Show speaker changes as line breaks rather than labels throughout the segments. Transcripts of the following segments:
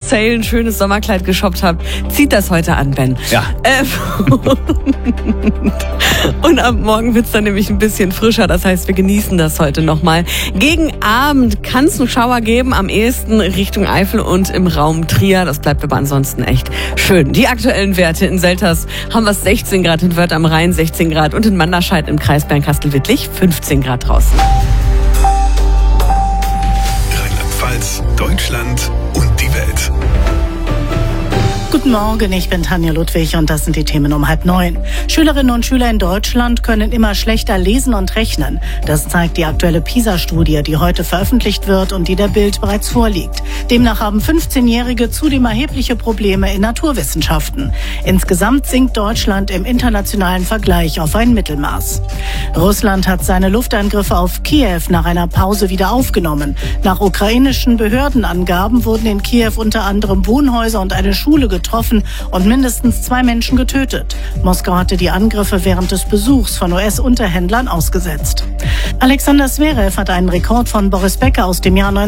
Sale ein schönes Sommerkleid geshoppt habt, zieht das heute an, Ben.
Ja.
Und ab morgen wird's dann nämlich ein bisschen frischer. Das heißt, wir genießen das heute nochmal. Gegen Abend kann es einen Schauer geben, am ehesten Richtung Eifel und im Raum Trier. Das bleibt aber ansonsten echt schön. Die aktuellen Werte in Selters haben wir 16 Grad, in Wörth am Rhein 16 Grad und in Manderscheid im Kreis Bernkastel-Wittlich 15 Grad draußen.
Rheinland-Pfalz, Deutschland und die Welt.
Guten Morgen, ich bin Tanja Ludwig und das sind die Themen um 8:30. Schülerinnen und Schüler in Deutschland können immer schlechter lesen und rechnen. Das zeigt die aktuelle PISA-Studie, die heute veröffentlicht wird und die der Bild bereits vorliegt. Demnach haben 15-Jährige zudem erhebliche Probleme in Naturwissenschaften. Insgesamt sinkt Deutschland im internationalen Vergleich auf ein Mittelmaß. Russland hat seine Luftangriffe auf Kiew nach einer Pause wieder aufgenommen. Nach ukrainischen Behördenangaben wurden in Kiew unter anderem Wohnhäuser und eine Schule getroffen und mindestens 2 Menschen getötet. Moskau hatte die Angriffe während des Besuchs von US-Unterhändlern ausgesetzt. Alexander Zverev hat einen Rekord von Boris Becker aus dem Jahr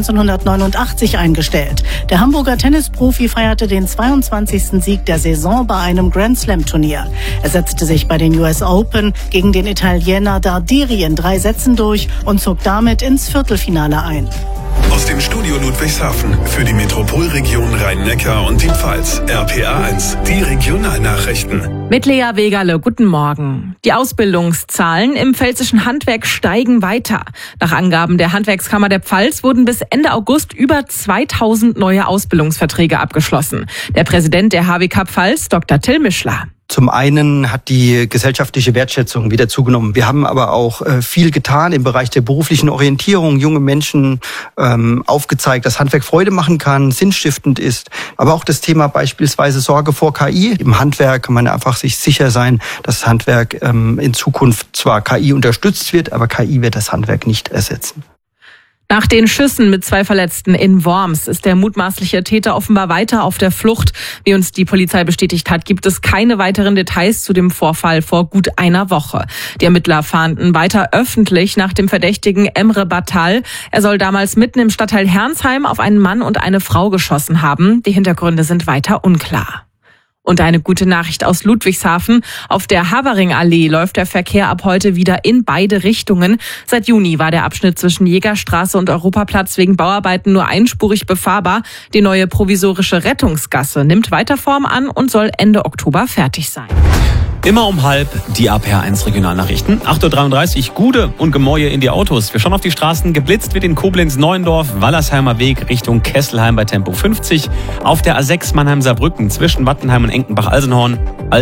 1989 eingestellt. Der Hamburger Tennisprofi feierte den 22. Sieg der Saison bei einem Grand-Slam-Turnier. Er setzte sich bei den US Open gegen den Italiener Darderi in 3 Sätzen durch und zog damit ins Viertelfinale ein.
Aus dem Studio Ludwigshafen für die Metropolregion Rhein-Neckar und die Pfalz. RPA1, die Regionalnachrichten.
Mit Lea Wegerle, guten Morgen. Die Ausbildungszahlen im pfälzischen Handwerk steigen weiter. Nach Angaben der Handwerkskammer der Pfalz wurden bis Ende August über 2000 neue Ausbildungsverträge abgeschlossen. Der Präsident der HWK Pfalz, Dr. Till Mischler.
Zum einen hat die gesellschaftliche Wertschätzung wieder zugenommen. Wir haben aber auch viel getan im Bereich der beruflichen Orientierung. Junge Menschen aufgezeigt, dass Handwerk Freude machen kann, sinnstiftend ist. Aber auch das Thema beispielsweise Sorge vor KI. Im Handwerk kann man einfach sich sicher sein, dass das Handwerk in Zukunft zwar KI unterstützt wird, aber KI wird das Handwerk nicht ersetzen.
Nach den Schüssen mit 2 Verletzten in Worms ist der mutmaßliche Täter offenbar weiter auf der Flucht. Wie uns die Polizei bestätigt hat, gibt es keine weiteren Details zu dem Vorfall vor gut einer Woche. Die Ermittler fahnden weiter öffentlich nach dem Verdächtigen Emre Batal. Er soll damals mitten im Stadtteil Herrnsheim auf einen Mann und eine Frau geschossen haben. Die Hintergründe sind weiter unklar. Und eine gute Nachricht aus Ludwigshafen. Auf der Haveringallee läuft der Verkehr ab heute wieder in beide Richtungen. Seit Juni war der Abschnitt zwischen Jägerstraße und Europaplatz wegen Bauarbeiten nur einspurig befahrbar. Die neue provisorische Rettungsgasse nimmt weiter Form an und soll Ende Oktober fertig sein.
Immer um 12:30 die RPA1 Regionalnachrichten. 8:33 Uhr, Gude und Gemäue in die Autos. Wir schauen auf die Straßen. Geblitzt wird in Koblenz-Neuendorf, Wallersheimer Weg Richtung Kesselheim bei Tempo 50. Auf der A6 Mannheim-Saarbrücken zwischen Wattenheim und Enkenbach-Alsenborn.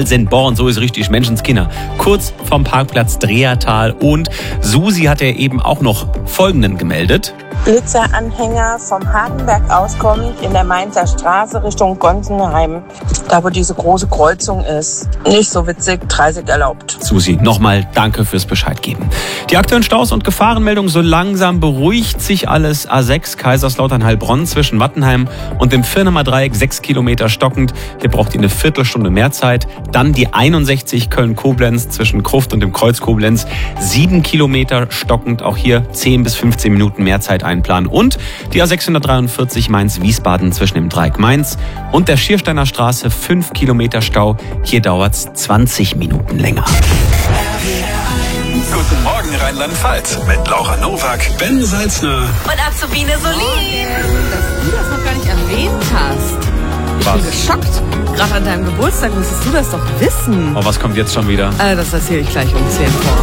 So ist richtig, Menschenskinder. Kurz vom Parkplatz Drehertal. Und Susi hat ja eben auch noch Folgenden gemeldet.
Blitzeranhänger vom Hagenberg auskommend in der Mainzer Straße Richtung Gonsenheim. Da, wo diese große Kreuzung ist. Nicht so witzig, 30 erlaubt.
Susi, nochmal danke fürs Bescheid geben. Die aktuellen Staus und Gefahrenmeldungen, so langsam beruhigt sich alles. A6 Kaiserslautern-Heilbronn zwischen Wattenheim und dem Firnemer Dreieck 6 Kilometer stockend. Hier braucht ihr eine Viertelstunde mehr Zeit. Dann die 61 Köln-Koblenz zwischen Kruft und dem Kreuz Koblenz 7 Kilometer stockend. Auch hier 10 bis 15 Minuten mehr Zeit einplanen. Und die A643 Mainz-Wiesbaden zwischen dem Dreieck Mainz und der Schiersteiner Straße 5 Kilometer Stau. Hier dauert's 20 Minuten länger.
Guten Morgen Rheinland-Pfalz mit Laura Nowak, Ben Salzner
Und Azubine Solin. Dass du das noch gar nicht erwähnt hast. Ich bin geschockt. Gerade an deinem Geburtstag müsstest du das doch wissen.
Oh, was kommt jetzt schon wieder?
Das erzähle ich gleich um 10 vor.